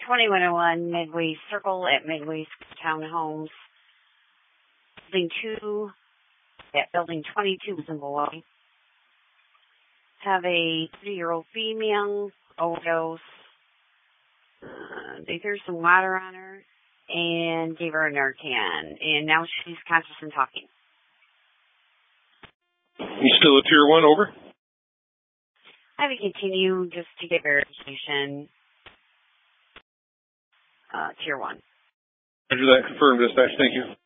2101 Midway Circle at Midway Townhomes. Building 2 at Building 22 in Milwaukee. Have a 3-year-old female overdose. They threw some water on her and gave her a Narcan. And now she's conscious and talking. You still a Tier 1, over? I would continue just to get verification. Tier 1. Roger that. Confirmed, dispatch. Thank you.